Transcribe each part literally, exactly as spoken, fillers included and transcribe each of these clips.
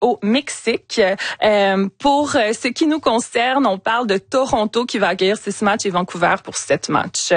au Mexique. Euh, pour euh, ce qui nous concerne, on parle de Toronto qui va accueillir six matchs et Vancouver pour sept matchs.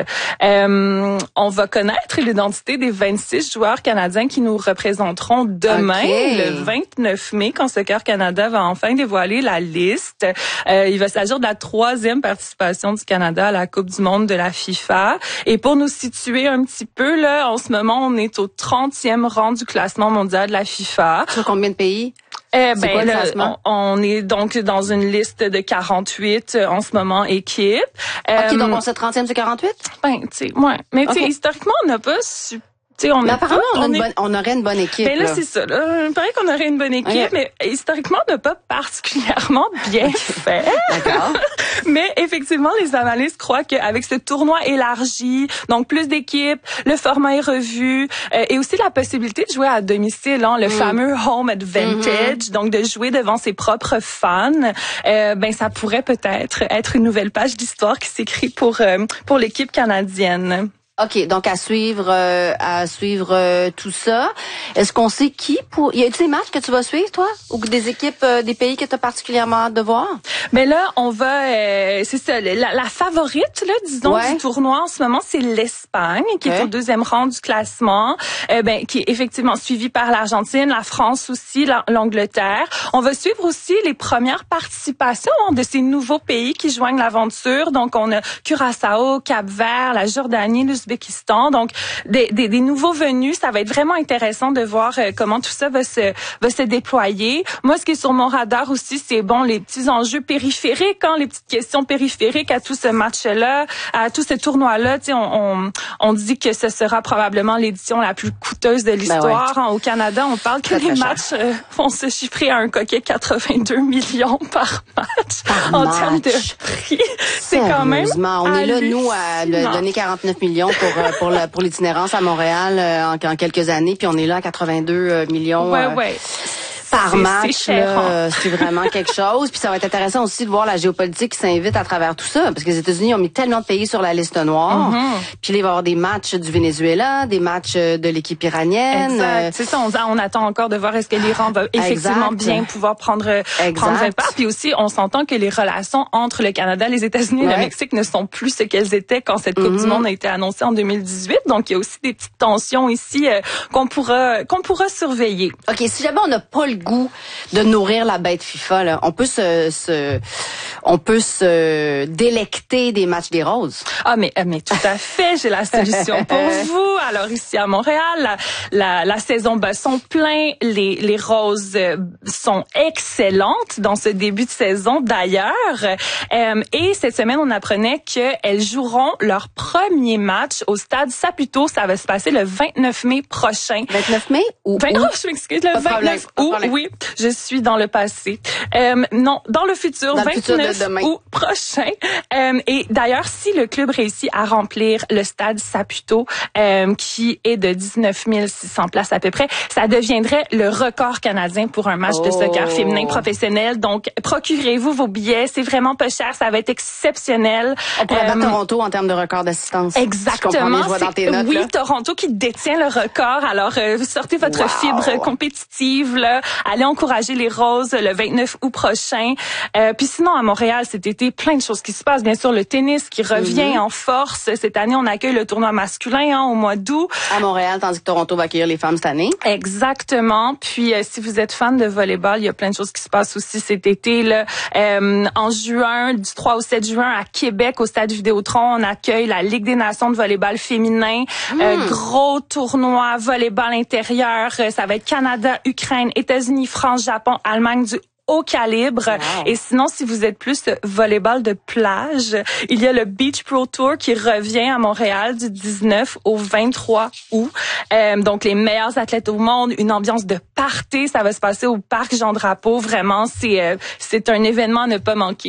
Euh, on va connaître l'identité des vingt-six joueurs canadiens qui nous représenteront demain, okay. le vingt-neuf mai, quand Soccer Canada va enfin dévoiler la liste. Euh, il va s'agir de la troisième participation du Canada à la Coupe du monde de la FIFA. Et pour nous situer un petit peu, là, en ce moment, on est au trentième rang du classement mondial de la FIFA. Sur combien de pays? Eh ben, quoi, là, on, on est donc dans une liste de quarante-huit en ce moment équipe. OK, euh, donc on se trentième sur quarante-huit? Ben, tu sais, ouais. Mais tu sais, okay. historiquement, on n'a pas su... T'sais, on mais apparemment, pas, on, a on, une est... bonne, on aurait une bonne équipe. Ben là, là. c'est ça. Là. Il paraît qu'on aurait une bonne équipe, okay. mais historiquement, on n'a pas particulièrement bien fait. D'accord. Mais effectivement, les analystes croient qu'avec ce tournoi élargi, donc plus d'équipes, le format est revu, euh, et aussi la possibilité de jouer à domicile, hein, le mm. fameux home advantage, mm-hmm. donc de jouer devant ses propres fans, euh, ben ça pourrait peut-être être une nouvelle page d'histoire qui s'écrit pour euh, pour l'équipe canadienne. OK, donc à suivre euh, à suivre euh, tout ça. Est-ce qu'on sait qui pour y a-t-il des matchs que tu vas suivre toi ou des équipes euh, des pays que tu as particulièrement hâte de voir? Mais là, on va euh, c'est ça la, la favorite là disons ouais. du tournoi en ce moment, c'est l'Espagne qui ouais. est au deuxième rang du classement, euh, ben qui est effectivement suivie par l'Argentine, la France aussi, la, l'Angleterre. On va suivre aussi les premières participations hein, de ces nouveaux pays qui joignent l'aventure. Donc on a Curaçao, Cap-Vert, la Jordanie, le Ouzbékistan, donc des, des, des nouveaux venus. Ça va être vraiment intéressant de voir euh, comment tout ça va se va se déployer. Moi, ce qui est sur mon radar aussi, c'est bon les petits enjeux périphériques, hein, les petites questions périphériques à tout ce match-là, à tout ce tournoi-là. Tu sais, on, on on dit que ce sera probablement l'édition la plus coûteuse de l'histoire. Ben ouais. hein, au Canada, on parle que très, les très matchs euh, vont se chiffrer à un coquet quatre-vingt-deux millions par match par en match. termes de prix. C'est quand même on est là nous à le, donner quarante-neuf millions pour pour la, pour l'itinérance à Montréal euh, en, en quelques années, puis on est là à quatre-vingt-deux millions ouais, euh, ouais. par c'est, match. C'est, cher, là, c'est vraiment quelque chose. Puis ça va être intéressant aussi de voir la géopolitique qui s'invite à travers tout ça, parce que les États-Unis ont mis tellement de pays sur la liste noire. Mm-hmm. Puis là, il va y avoir des matchs du Venezuela, des matchs de l'équipe iranienne. Exact. C'est ça, on, on attend encore de voir est-ce que l'Iran va effectivement exact. bien pouvoir prendre prendre part. Puis aussi, on s'entend que les relations entre le Canada, les États-Unis et ouais. le Mexique ne sont plus ce qu'elles étaient quand cette Coupe mm-hmm. du monde a été annoncée en deux mille dix-huit. Donc, il y a aussi des petites tensions ici euh, qu'on pourra qu'on pourra surveiller. OK, si jamais on n'a pas le goût de nourrir la bête FIFA, là, on peut se, se on peut se délecter des matchs des Roses. Ah mais mais tout à fait, j'ai la solution pour vous. Alors ici à Montréal, la la, la saison bat son plein, les les Roses sont excellentes dans ce début de saison d'ailleurs. Euh, et cette semaine, on apprenait qu'elles joueront leur premier match au stade Saputo. Ça va se passer le vingt-neuf mai prochain. vingt-neuf mai ou vingt, oh, je m'excuse, le pas vingt-neuf août. Oui, je suis dans le passé. Euh, non, dans le futur, dans vingt-neuf août prochain. Euh, et d'ailleurs, si le club réussit à remplir le stade Saputo, euh, qui est de dix-neuf mille six cents places à peu près, ça deviendrait le record canadien pour un match oh. de soccer féminin professionnel. Donc, procurez-vous vos billets. C'est vraiment pas cher. Ça va être exceptionnel. On pourrait battre euh, Toronto en termes de record d'assistance. Exactement. Je dans tes notes, oui, là. Toronto qui détient le record. Alors, euh, sortez votre wow. fibre compétitive, là. Allez encourager les Roses le vingt-neuf août prochain. Euh, puis sinon, à Montréal, cet été, plein de choses qui se passent. Bien sûr, le tennis qui revient mm-hmm. en force. Cette année, on accueille le tournoi masculin hein, au mois d'août. À Montréal, tandis que Toronto va accueillir les femmes cette année. Exactement. Puis, euh, si vous êtes fan de volleyball, il y a plein de choses qui se passent aussi cet été. Là. Euh, en juin, du trois au sept juin, à Québec, au Stade Vidéotron, on accueille la Ligue des nations de volleyball féminin. Mm. Euh, gros tournoi volleyball intérieur. Ça va être Canada, Ukraine, États-Unis, France, Japon, Allemagne du haut calibre. Wow. Et sinon, si vous êtes plus volleyball de plage, il y a le Beach Pro Tour qui revient à Montréal du dix-neuf au vingt-trois août. Euh, donc, les meilleurs athlètes au monde, une ambiance de party. Ça va se passer au Parc Jean-Drapeau. Vraiment, c'est, euh, c'est un événement à ne pas manquer.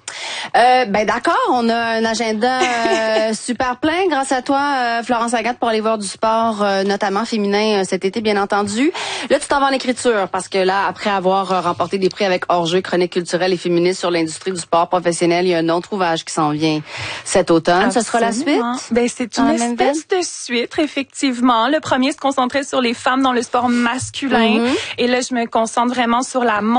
Euh, ben d'accord, on a un agenda euh, super plein grâce à toi, euh, Florence Agathe, pour aller voir du sport, euh, notamment féminin, euh, cet été, bien entendu. Là, tu t'en vas en écriture, parce que là, après avoir euh, remporté des prix avec Hors-jeu, chronique culturelle et féministe sur l'industrie du sport professionnel, il y a un autre ouvrage qui s'en vient cet automne. Absolument. Ce sera la suite? Ben, c'est une espèce de suite, effectivement. Le premier se concentrait sur les femmes dans le sport masculin. Mm-hmm. Et là, je me concentre vraiment sur la